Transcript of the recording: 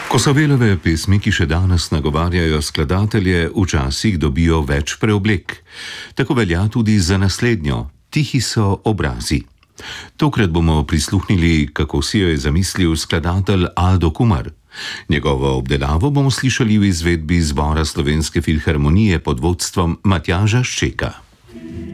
Kosovelove pesmi, ki še danes nagovarjajo skladatelje, včasih dobijo več preoblek. Tako velja tudi za naslednjo, Tihi so obrazi. Tokrat bomo prisluhnili, kako si jo je zamislil skladatelj Aldo Kumar. Njegovo obdelavo bomo slišali v izvedbi Zbora Slovenske filharmonije pod vodstvom Matjaža Ščeka.